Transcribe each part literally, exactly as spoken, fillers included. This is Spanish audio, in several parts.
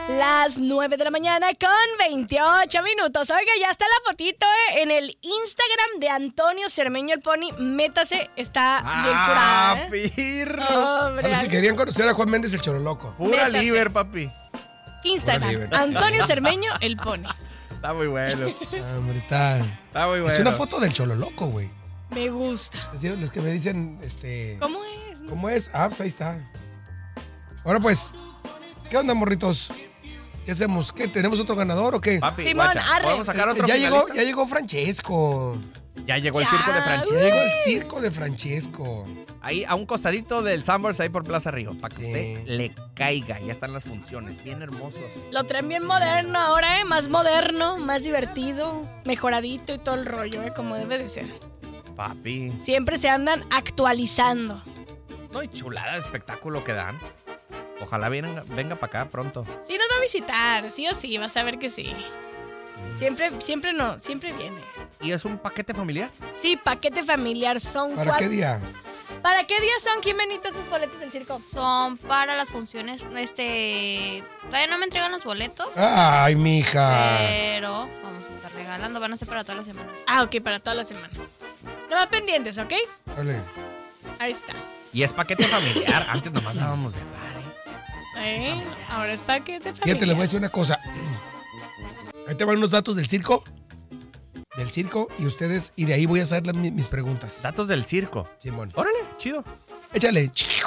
Las nueve de la mañana con veintiocho minutos. Oiga, ya está la fotito eh, en el Instagram de Antonio Cermeño el Pony. Métase, está bien curada. ¡Ah, ¿eh? pirro! Hombre, A los que querían conocer a Juan Méndez el Choroloco. Pura Métase. liver, papi. Instagram, Antonio Cermeño el Pony. Está muy bueno. Ah, hombre, está... Está muy bueno. Es una foto del Choroloco, güey. Me gusta. Así, los que me dicen, este... ¿Cómo es? ¿Cómo es? Ah, pues ahí está. Ahora pues, ¿qué onda, morritos? ¿Qué hacemos? ¿Qué? ¿Tenemos otro ganador o qué? Papi, Simón, guacha, arre. ¿podemos sacar otro ya llegó, finalista? ya llegó Francesco. Ya llegó el Ya, circo de Ya Francesco. llegó el circo de Francesco. Ahí a un costadito del Sambors, ahí por Plaza Río, para que Sí. usted le caiga. Ya están las funciones, bien hermosos. Lo traen bien moderno ahora, ¿eh? Más moderno, más divertido, mejoradito y todo el rollo, ¿eh? Como debe de ser. Papi. Siempre se andan actualizando. No hay chulada de espectáculo que dan. Ojalá venga, venga para acá pronto. Sí nos va a visitar, sí o sí, vas a ver que sí. Siempre, siempre no, siempre viene. ¿Y es un paquete familiar? Sí, paquete familiar son ¿Para cuatro. qué día? ¿Para qué día son, Jimenita, esos boletos del circo? Son para las funciones, este... Todavía no me entregan los boletos, Ay, mija. pero vamos a estar regalando, van a ser para toda la semana. Ah, ok, para toda la semana. No más pendientes, ¿ok? Vale. Ahí está. Y es paquete familiar. Antes nomás dábamos de par, ¿eh? ¿Eh? Ahora es paquete familiar. Fíjate, les voy a decir una cosa. Ahí te van unos datos del circo. Del circo y ustedes, y de ahí voy a hacer las- mis, mis preguntas. Datos del circo. Simón. Órale, chido. Échale.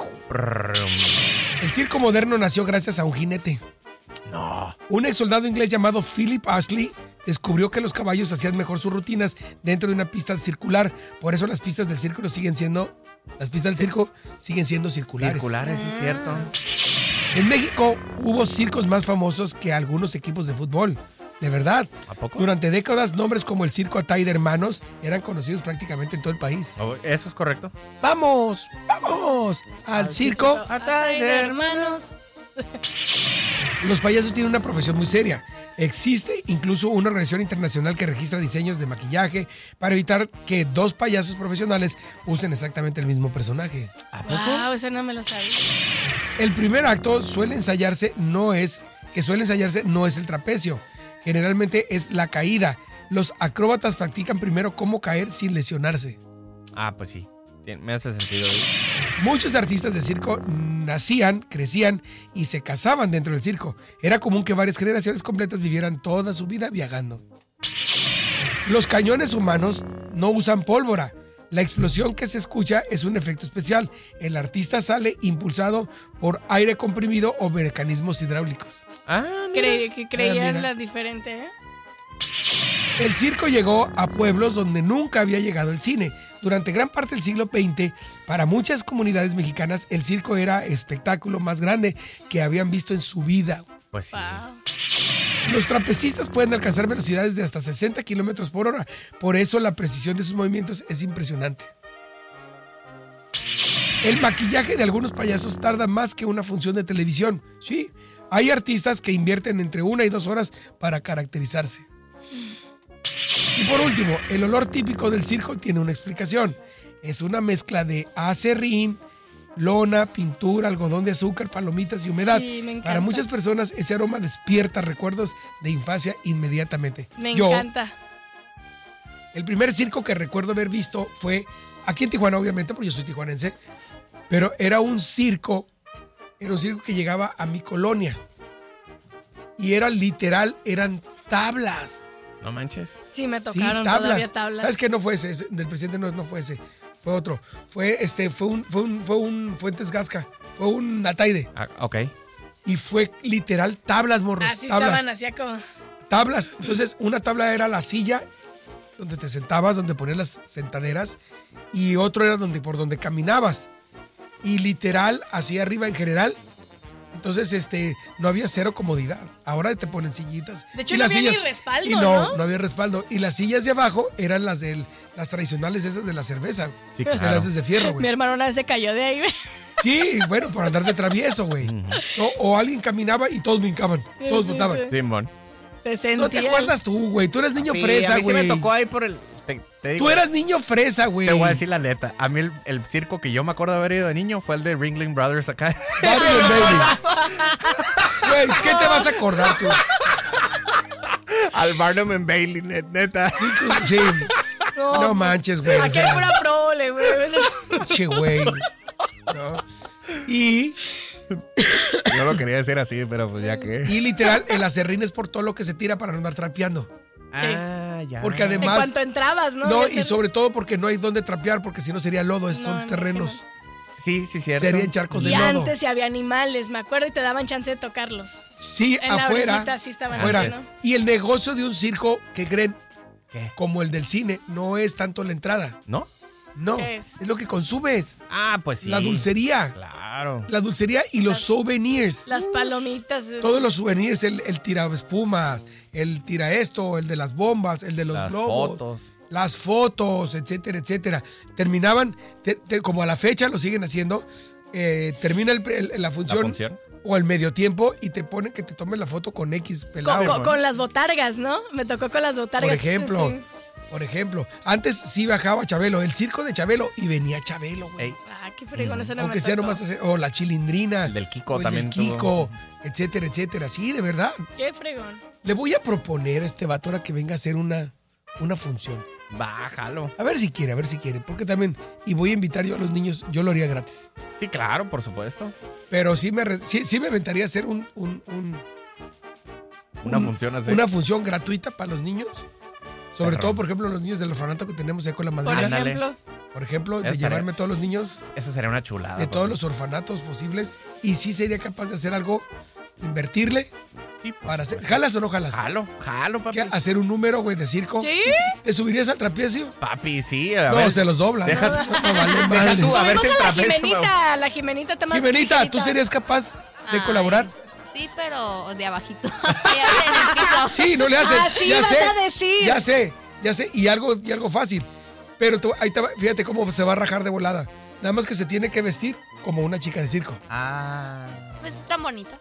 El circo moderno nació gracias a un jinete. No. Un ex soldado inglés llamado Philip Ashley descubrió que los caballos hacían mejor sus rutinas dentro de una pista circular. Por eso las pistas del circo siguen siendo, las pistas del circo siguen siendo circulares. Circulares, sí es cierto. En México hubo circos más famosos que algunos equipos de fútbol. De verdad. ¿A poco? Durante décadas, nombres como el Circo Atay de Hermanos eran conocidos prácticamente en todo el país. Oh, eso es correcto. ¡Vamos! ¡Vamos! Al circo. Atay de hermanos. Los payasos tienen una profesión muy seria. Existe incluso una organización internacional que registra diseños de maquillaje para evitar que dos payasos profesionales usen exactamente el mismo personaje. ¿A poco? Wow, ese no me lo sabía. El primer acto suele ensayarse no es que suele ensayarse no es el trapecio. Generalmente es la caída. Los acróbatas practican primero cómo caer sin lesionarse. Ah, pues sí. Tien- Me hace sentido. ¿eh? Muchos artistas de circo nacían, crecían y se casaban dentro del circo. Era común que varias generaciones completas vivieran toda su vida viajando. Los cañones humanos no usan pólvora. La explosión que se escucha es un efecto especial. El artista sale impulsado por aire comprimido o mecanismos hidráulicos. Ah, mira. Cre- que creían mira. la diferente, ¿eh? El circo llegó a pueblos donde nunca había llegado el cine. Durante gran parte del siglo veinte, para muchas comunidades mexicanas, el circo era el espectáculo más grande que habían visto en su vida. Pues sí. Wow. Los trapecistas pueden alcanzar velocidades de hasta sesenta kilómetros por hora. Por eso la precisión de sus movimientos es impresionante. El maquillaje de algunos payasos tarda más que una función de televisión. Sí, hay artistas que invierten entre una y dos horas para caracterizarse. Y por último, el olor típico del circo tiene una explicación. Es una mezcla de acerrín, lona, pintura, algodón de azúcar, palomitas y humedad. Sí, me encanta. Para muchas personas ese aroma despierta recuerdos de infancia inmediatamente. Me Yo, encanta. el primer circo que recuerdo haber visto fue aquí en Tijuana, obviamente, porque yo soy tijuanense, pero era un circo, era un circo que llegaba a mi colonia. Y era literal, eran tablas. No manches. Sí, me Sí, tocaron todavía tablas. ¿Sabes qué? No fue ese, ese del presidente no, no fue ese, fue otro. Fue este, fue un, fue un, fue un Fuentes Gasca, fue un Ataide. Ah, ok. Y fue literal tablas, morros. Así tablas, estaban, hacía como... tablas. Entonces, una tabla era la silla donde te sentabas, donde ponías las sentaderas, y otro era donde, por donde caminabas. Y literal, así arriba en general. Entonces, este, no había cero comodidad. Ahora te ponen sillitas. De hecho, Y no las había ni sillas- respaldo, y no, ¿no? no había respaldo. Y las sillas de abajo eran las del, las tradicionales esas de la cerveza. Sí, De claro. las de fierro, Mi güey. hermano una vez se cayó de ahí. Sí, bueno, por andar de travieso, güey. No, o alguien caminaba y todos brincaban. Todos Sí, botaban. sí. Simón. Se sentía. No te acuerdas tú, güey. Tú eres niño Sí, fresa, a mí sí güey. me tocó ahí por el te, te digo, Tú eras niño fresa, güey. Te voy a decir la neta. A mí el, el circo que yo me acuerdo de haber ido de niño fue el de Ringling Brothers acá. Barney and Bailey. Güey, ¿qué te vas a acordar tú? Al Barnum and Bailey, net- neta. Sí. No, no manches, güey. Aquí hay pura prole, güey. Che, güey. No. Y, Yo lo quería decir así, pero pues ya que. y literal, el acerrín es por todo lo que se tira para no andar trapeando. Ah, ya. Porque En además. cuanto entrabas, ¿no? No, Ya y se- sobre todo porque no hay dónde trapear, porque si no sería lodo, esos No, son terrenos. imagínate. Sí, sí, cierto. Serían charcos de Y lodo. antes sí había animales, me acuerdo, y te daban chance de tocarlos. Sí, En la afuera. orillita sí estaban afuera. así, ¿no? Y el negocio de un circo, ¿qué creen? ¿Qué? Como el del cine, no es tanto la entrada. ¿No? No, ¿Qué es? es? lo que consumes. Ah, pues sí. La dulcería. Claro. La dulcería y los Las- souvenirs. Las palomitas. es- Todos los souvenirs, el, el tira espumas, el tira esto, el de las bombas, el de los Las globos. fotos. Las fotos, etcétera, etcétera. Terminaban, te- te- como a la fecha lo siguen haciendo, eh, termina el- el- la, función, ¿La función? o el medio tiempo y te ponen que te tomes la foto con X Con, pelado. con- con las botargas, ¿no? Me tocó con las botargas. Por ejemplo, Sí. por ejemplo, antes sí bajaba Chabelo, el circo de Chabelo y venía Chabelo, güey. Ey, Ah, qué fregón, ese no Aunque me sea tocó. nomás hacer- o la chilindrina. El del Kiko o el también del Kiko, tuvo. etcétera, etcétera. Sí, de verdad. Qué fregón. Le voy a proponer a este vato ahora que venga a hacer una, una función. bájalo. A ver si quiere, a ver si quiere. Porque también, y voy a invitar yo a los niños, yo lo haría gratis. Sí, claro, por supuesto. Pero sí me, re- sí, sí me aventaría a hacer un, un- un- Una un- función así. una función gratuita para los niños. Sobre Perro. todo, por ejemplo, los niños del orfanato que tenemos ahí con la Por madrina. Ándale. ejemplo. Por ejemplo, de Estaría- llevarme a todos los niños Eso sería una chulada. de todos papi. los orfanatos posibles. Y sí sería capaz de hacer algo, invertirle Sí, por para hacer. supuesto. ¿Jalas o no jalas? Jalo, jalo, papi. ¿Qué? ¿Hacer un número, güey, de circo? ¿Sí? ¿Te subirías al trapecio? Papi, sí, a No, ver. se los doblan. Deja- No, no, vale Deja madres. tú, a ver Subimos si el a la trapecio me- Jimenita, la Jimenita está más Jimenita, ¿tú ligerita. serías capaz de Ay, colaborar? Sí, pero de abajito. Allá en el piso. Sí, no le hacen. Así ya vas sé, a decir. Ya sé, ya sé. Y algo, y algo fácil. Pero tú- ahí te va- fíjate cómo se va a rajar de volada. Nada más que se tiene que vestir como una chica de circo. Ah. Pues están bonitas.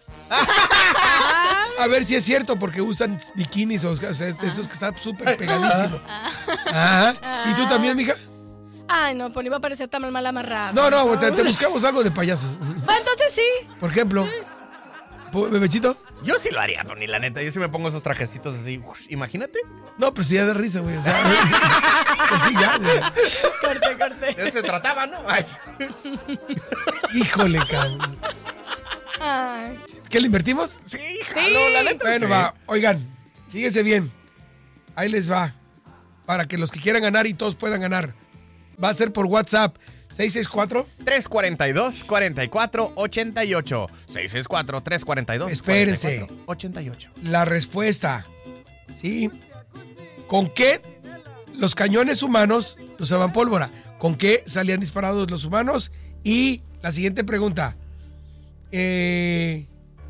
A ver si es cierto, porque usan bikinis o, o sea, esos que están súper pegadísimos. Ajá. ¿Y tú también, mija? Ay, no, pues no iba a parecer tan mal amarrado. No, no, te, te buscamos algo de payasos. Bueno, entonces sí. Por ejemplo, po- bebechito. Yo sí lo haría, Tony, la neta. Yo sí me pongo esos trajecitos así. Uf, imagínate. No, pero sí ya de risa, güey. O sea, pues sí, ya, güey. Corte, corte. De eso se trataba, ¿no? Ay, sí. Híjole, cabrón. Ay. ¿Qué le invertimos? Sí, jalo, la neta. Bueno, sí. va. Oigan, fíjense bien. Ahí les va. Para que los que quieran ganar y todos puedan ganar. Va a ser por WhatsApp. seis seis cuatro. tres cuarenta y dos, cuarenta y cuatro, ochenta y ocho. seis seis cuatro, tres cuarenta y dos, Espérense. cuarenta y cuatro, ochenta y ocho. La respuesta. ¿Sí? ¿Con qué los cañones humanos usaban pólvora? ¿Con qué salían disparados los humanos? Y la siguiente pregunta. Eh,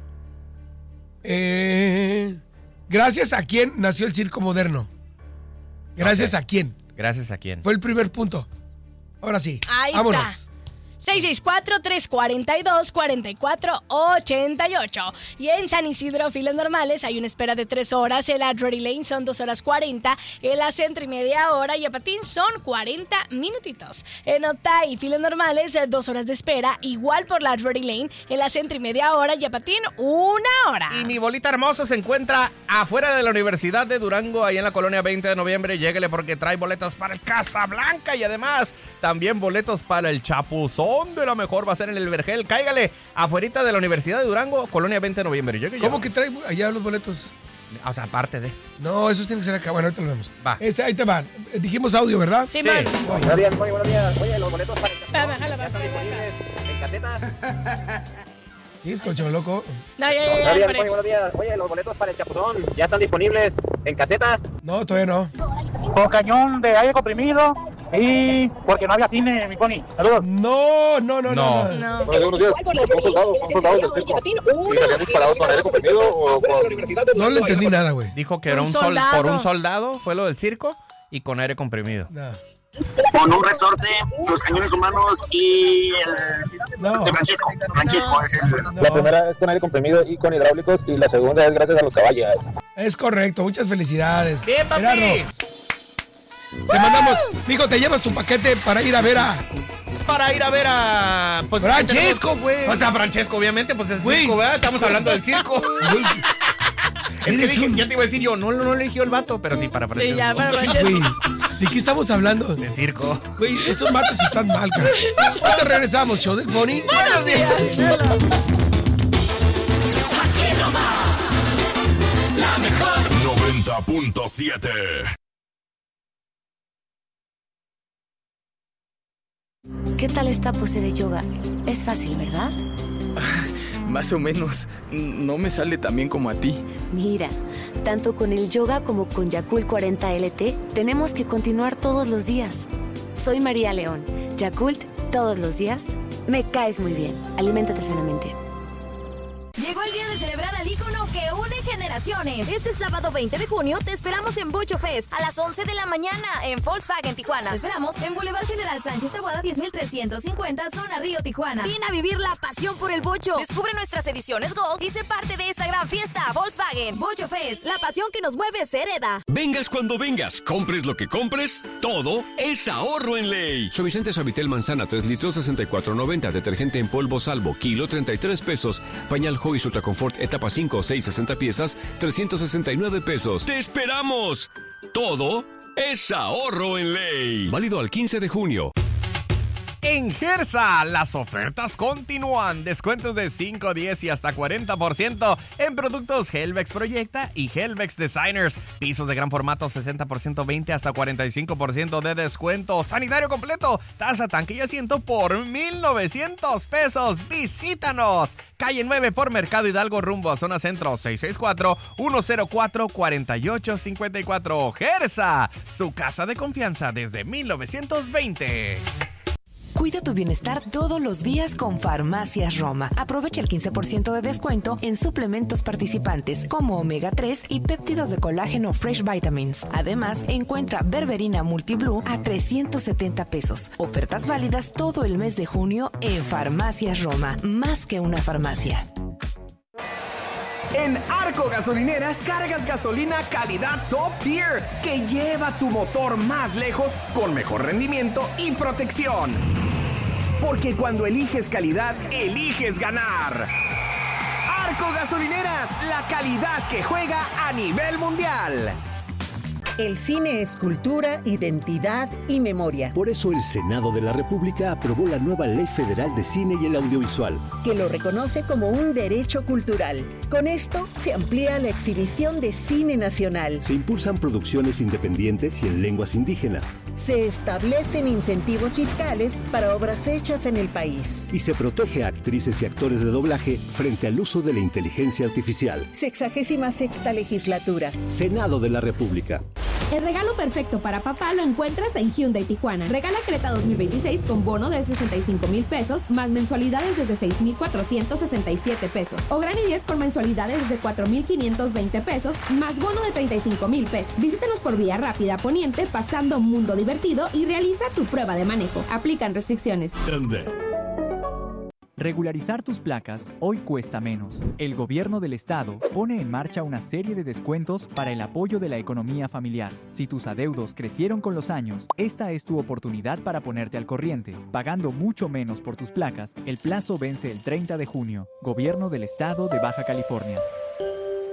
eh, ¿Gracias a quién nació el circo moderno? ¿Gracias Ok. a quién? Gracias a quién. Fue el primer punto. Ahora sí. Ahí vámonos. está. seis seis cuatro, tres cuatro dos, cuatro cuatro ocho ocho. Y en San Isidro, filas normales, hay una espera de tres horas. El Adrory Lane son dos horas cuarenta. El Centro y media hora. Y a Patín son cuarenta minutitos. En Otay, filas normales, eh, dos horas de espera. Igual por la Adrory Lane. El Centro y media hora. Y a Patín, una hora. Y mi bolita hermoso se encuentra afuera de la Universidad de Durango, ahí en la colonia veinte de noviembre. Lléguele porque trae boletos para el Casablanca y además también boletos para el Chapuzón de la mejor. Va a ser en el Vergel. Cáigale afuerita de la Universidad de Durango, colonia veinte de noviembre. Llegue ¿Cómo ya. que trae allá los boletos? O sea, aparte de. No, esos tienen que ser acá. Bueno, ahorita lo vemos. Va. Este, ahí te van. Eh, Dijimos audio, ¿verdad? Simón. Buenos días, muy buenos días. Oye, los boletos para el Espérame, Chapuzón jala, ya están jala, disponibles en caseta. Sí, es colchón loco. No, ya, ya, ya, Buenos días, hombre. muy buenos días. Oye, los boletos para el Chapuzón ya están disponibles en caseta. No, todavía no. Con cañón de aire comprimido y porque no había cine, mi pony. Saludos. No, no, no, no. No. no. No. Buenos días. Son soldados, son soldados del circo. ¿Y salían disparados con aire comprimido o con...? No le entendí nada, güey. Dijo que era Un un sol soldado. por un soldado, fue lo del circo y con aire comprimido. No. Con un resorte, los cañones humanos y el No. de Francisco. Francisco es el... No. La primera es con aire comprimido y con hidráulicos y la segunda es gracias a los caballos. Es correcto, muchas felicidades. ¡Bien, papi! Gerardo, Te mandamos, mijo, te llevas tu paquete para ir a ver a... Para ir a ver a... Pues, Francesco, güey. O sea, Francesco, obviamente, pues es Güey. circo, ¿verdad? Estamos hablando del circo. Güey, Es que Eres dije, un- ya te iba a decir yo, no, no eligió el vato, pero sí para Francesco. Sí, ya, para Francesco. güey, ¿de qué estamos hablando? Del circo. Güey, estos matos están mal, cara. ¿Cuándo regresamos, show del Pony? Buenos días. noventa punto siete. ¿Qué tal esta pose de yoga? Es fácil, ¿verdad? Más o menos. No me sale tan bien como a ti. Mira, tanto con el yoga como con Yakult cuarenta L T, tenemos que continuar todos los días. Soy María León. Yakult, todos los días. Me caes muy bien. Aliméntate sanamente. Llegó el día de celebrar al ícono que une generaciones. Este sábado veinte de junio te esperamos en Bocho Fest a las once de la mañana en Volkswagen Tijuana. Te esperamos en Boulevard General Sánchez Taboada diez mil trescientos cincuenta, zona Río, Tijuana. Ven a vivir la pasión por el bocho. Descubre nuestras ediciones Gold y sé parte de esta gran fiesta. Volkswagen Bocho Fest, la pasión que nos mueve se hereda. Vengas cuando vengas, compres lo que compres, todo es ahorro en ley. Suavizante Suavitel Manzana tres litros sesenta y cuatro noventa, detergente en polvo Salvo kilo treinta y tres pesos, pañal Hobbies Ultra Confort etapa cinco, seis, sesenta piezas trescientos sesenta y nueve pesos. ¡Te esperamos! Todo es ahorro en ley. Válido al quince de junio. En Gersa, las ofertas continúan. Descuentos de cinco, diez y hasta cuarenta por ciento en productos Helvex Proyecta y Helvex Designers. Pisos de gran formato, sesenta por ciento, veinte hasta cuarenta y cinco por ciento de descuento. Sanitario completo, taza, tanque y asiento por mil novecientos pesos. Visítanos. Calle nueve por Mercado Hidalgo rumbo a Zona Centro, seis seis cuatro, uno cero cuatro, cuatro ocho cinco cuatro. Gersa, su casa de confianza desde mil novecientos veinte. Cuida tu bienestar todos los días con Farmacias Roma. Aprovecha el quince por ciento de descuento en suplementos participantes como omega tres y péptidos de colágeno Fresh Vitamins. Además, encuentra berberina Multiblue a trescientos setenta pesos. Ofertas válidas todo el mes de junio en Farmacias Roma. Más que una farmacia. En Arco Gasolineras cargas gasolina calidad top tier que lleva tu motor más lejos con mejor rendimiento y protección. Porque cuando eliges calidad, eliges ganar. Arco Gasolineras, la calidad que juega a nivel mundial. El cine es cultura, identidad y memoria. Por eso el Senado de la República aprobó la nueva Ley Federal de Cine y el Audiovisual, que lo reconoce como un derecho cultural. Con esto se amplía la exhibición de cine nacional. Se impulsan producciones independientes y en lenguas indígenas. Se establecen incentivos fiscales para obras hechas en el país. Y se protege a actrices y actores de doblaje frente al uso de la inteligencia artificial. Sexagésima sexta legislatura. Senado de la República. El regalo perfecto para papá lo encuentras en Hyundai Tijuana. Regala Creta dos mil veintiséis con bono de sesenta y cinco mil pesos, más mensualidades desde seis mil cuatrocientos sesenta y siete pesos. O Gran i diez con mensualidades desde cuatro mil quinientos veinte pesos, más bono de treinta y cinco mil pesos. Visítanos por Vía Rápida Poniente, pasando Mundo Divertido y realiza tu prueba de manejo. Aplican restricciones. Regularizar tus placas hoy cuesta menos. El gobierno del estado pone en marcha una serie de descuentos para el apoyo de la economía familiar. Si tus adeudos crecieron con los años, esta es tu oportunidad para ponerte al corriente. Pagando mucho menos por tus placas, el plazo vence el treinta de junio. Gobierno del estado de Baja California.